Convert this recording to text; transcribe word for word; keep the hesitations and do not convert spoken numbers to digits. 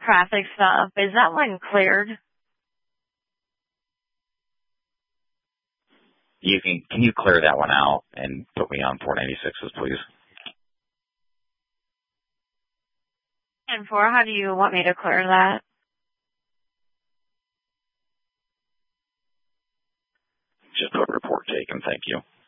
traffic stuff. Is that one cleared? You can, can you clear that one out and put me on four ninety-sixes, please? And four, how do you want me to clear that? Just put report taken, thank you.